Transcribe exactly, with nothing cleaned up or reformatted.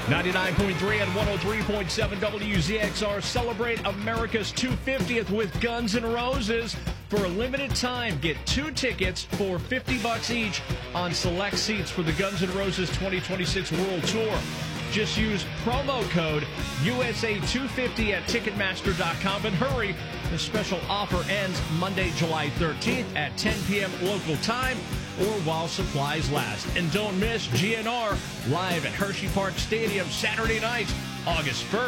ninety-nine point three and one oh three point seven W Z X R celebrate America's two hundred fiftieth with Guns N' Roses. For a limited time, get two tickets for fifty bucks each on select seats for the Guns N' Roses twenty twenty-six World Tour. Just use promo code U S A two fifty at Ticketmaster dot com and hurry. The special offer ends Monday, July thirteenth at ten p.m. local time or while supplies last. And don't miss G N R live at Hershey Park Stadium Saturday night, August first.